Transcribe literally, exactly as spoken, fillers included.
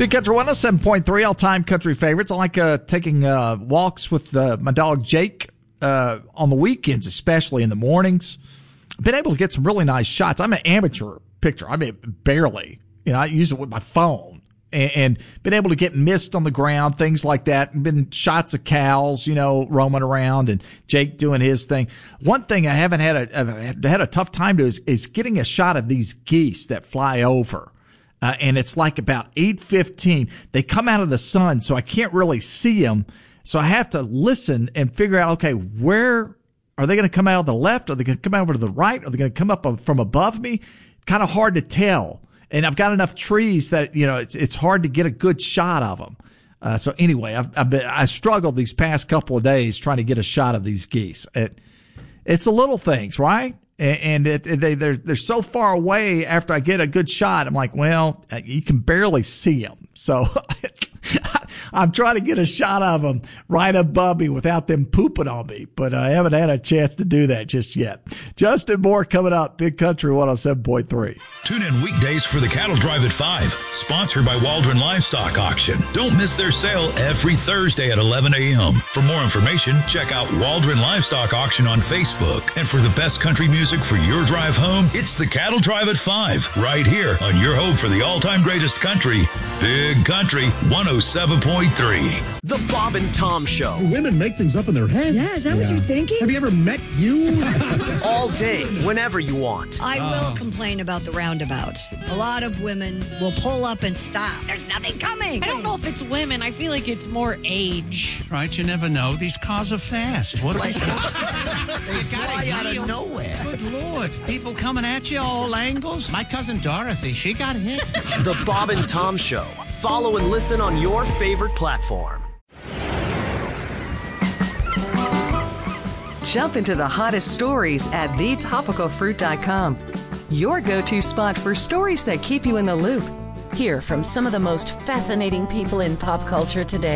Big Country one oh seven point three, all-time country favorites. I like uh, taking uh, walks with uh, my dog Jake uh, on the weekends, especially in the mornings. I've been able to get some really nice shots. I'm an amateur picture. I mean, barely. You know, I use it with my phone and, and been able to get mist on the ground, things like that. And been shots of cows, you know, roaming around and Jake doing his thing. One thing I haven't had a, I've had a tough time to is, is getting a shot of these geese that fly over. Uh, and it's like about eight fifteen. They come out of the sun, so I can't really see them. So I have to listen and figure out, okay, where are they going to come out of the left? Are they going to come over to the right? Are they going to come up from above me? Kind of hard to tell. And I've got enough trees that, you know, it's it's hard to get a good shot of them. Uh, so anyway, I've, I've been, I struggled these past couple of days trying to get a shot of these geese. It, it's the little things, right? And it, they, they're, they're so far away after I get a good shot. I'm like, well, you can barely see them. So I'm trying to get a shot of them right above me without them pooping on me, but I haven't had a chance to do that just yet. Justin Moore coming up, Big Country one oh seven point three. Tune in weekdays for the Cattle Drive at five, sponsored by Waldron Livestock Auction. Don't miss their sale every Thursday at eleven a.m. For more information, check out Waldron Livestock Auction on Facebook. And for the best country music for your drive home, it's the Cattle Drive at five, right here on your home for the all-time greatest country, Big Country one oh seven point three. The Bob and Tom Show. Women make things up in their head. Yeah, is that yeah. what you're thinking? Have you ever met you? All day, whenever you want. I oh. will complain about the roundabouts. A lot of women will pull up and stop. There's nothing coming. I don't know if it's women. I feel like it's more age. Right, you never know. These cars are fast. What like, they fly out of nowhere. Good Lord. People coming at you all angles. My cousin Dorothy, she got hit. The Bob and Tom Show. Follow and listen on your favorite platform. Jump into the hottest stories at the topical fruit dot com. Your go-to spot for stories that keep you in the loop. Hear from some of the most fascinating people in pop culture today.